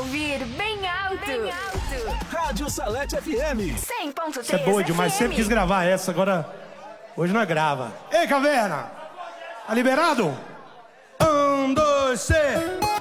ouvir bem alto. Bem alto. Rádio Salete FM. 100.3 Isso é boa demais, FM. sempre quis gravar essa, agora hoje não é grava. Ei, Caverna, tá liberado? 1, 2, 3...